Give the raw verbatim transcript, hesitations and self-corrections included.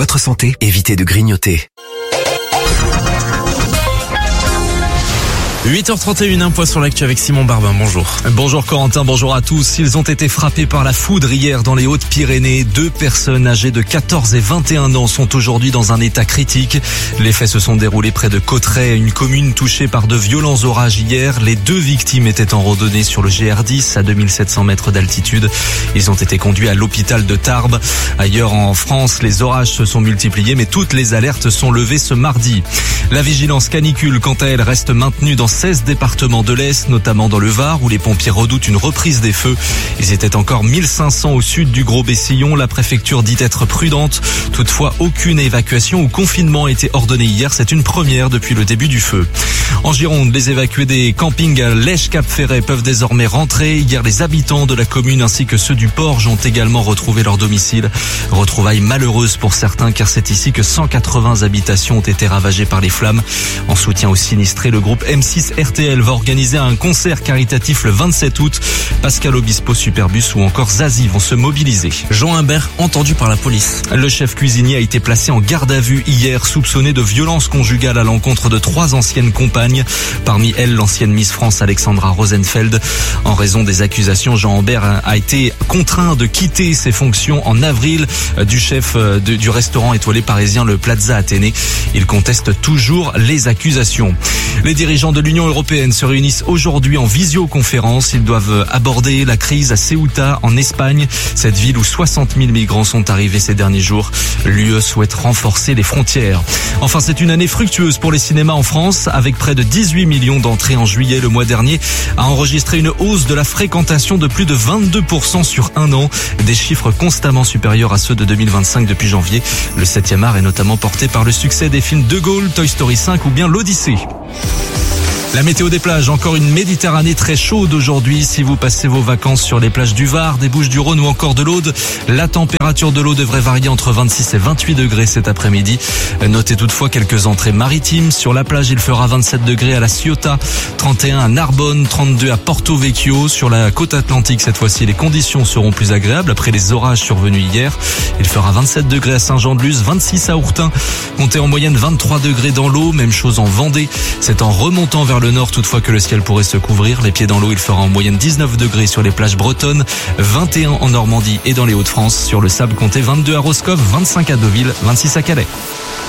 votre santé, évitez de grignoter. huit heures trente et un, un point sur l'actu avec Simon Barbin, bonjour. Bonjour Corentin, bonjour à tous. Ils ont été frappés par la foudre hier dans les Hautes-Pyrénées. Deux personnes âgées de quatorze et vingt et un ans sont aujourd'hui dans un état critique. Les faits se sont déroulés près de Cauterets, une commune touchée par de violents orages hier. Les deux victimes étaient en randonnée sur le G R dix à deux mille sept cents mètres d'altitude. Ils ont été conduits à l'hôpital de Tarbes. Ailleurs en France, les orages se sont multipliés, mais toutes les alertes sont levées ce mardi. La vigilance canicule, quant à elle, reste maintenue dans seize départements de l'Est, notamment dans le Var, où les pompiers redoutent une reprise des feux. Ils étaient encore mille cinq cents au sud du Gros-Bessillon. La préfecture dit être prudente. Toutefois, aucune évacuation ou confinement a été ordonnée hier. C'est une première depuis le début du feu. En Gironde, les évacués des campings à Lèche-Cap-Ferret peuvent désormais rentrer. Hier, les habitants de la commune ainsi que ceux du Porge ont également retrouvé leur domicile. Retrouvailles malheureuses pour certains, car c'est ici que cent quatre-vingts habitations ont été ravagées par les flammes. En soutien aux sinistrés, le groupe M six R T L va organiser un concert caritatif le vingt-sept août. Pascal Obispo, Superbus ou encore Zazie vont se mobiliser. Jean Humbert, entendu par la police. Le chef cuisinier a été placé en garde à vue hier, soupçonné de violence conjugale à l'encontre de trois anciennes compagnes. Parmi elles, l'ancienne Miss France Alexandra Rosenfeld. En raison des accusations, Jean Humbert a été contraint de quitter ses fonctions en avril du chef de, du restaurant étoilé parisien le Plaza Athénée. Il conteste toujours les accusations. Les dirigeants de l'Union européenne se réunissent aujourd'hui en visioconférence. Ils doivent aborder la crise à Ceuta, en Espagne, cette ville où soixante mille migrants sont arrivés ces derniers jours. L'U E souhaite renforcer les frontières. Enfin, c'est une année fructueuse pour les cinémas en France, avec près de dix-huit millions d'entrées en juillet. Le mois dernier a enregistré une hausse de la fréquentation de plus de vingt-deux pour cent sur un an, des chiffres constamment supérieurs à ceux de deux mille vingt-cinq depuis janvier. Le septième art est notamment porté par le succès des films De Gaulle, Toy Story cinq ou bien l'Odyssée. La météo des plages, encore une Méditerranée très chaude aujourd'hui. Si vous passez vos vacances sur les plages du Var, des Bouches-du-Rhône ou encore de l'Aude, la température de l'eau devrait varier entre vingt-six et vingt-huit degrés cet après-midi. Notez toutefois quelques entrées maritimes. Sur la plage, il fera vingt-sept degrés à la Ciotat, trente et un à Narbonne, trente-deux à Porto Vecchio. Sur la côte atlantique, cette fois-ci, les conditions seront plus agréables après les orages survenus hier. Il fera vingt-sept degrés à Saint-Jean-de-Luz, vingt-six à Ourtin. Comptez en moyenne vingt-trois degrés dans l'eau, même chose en Vendée. C'est en remontant vers le nord toutefois que le ciel pourrait se couvrir. Les pieds dans l'eau, il fera en moyenne dix-neuf degrés sur les plages bretonnes, vingt et un en Normandie et dans les Hauts-de-France. Sur le sable, comptez vingt-deux à Roscoff, vingt-cinq à Deauville, vingt-six à Calais.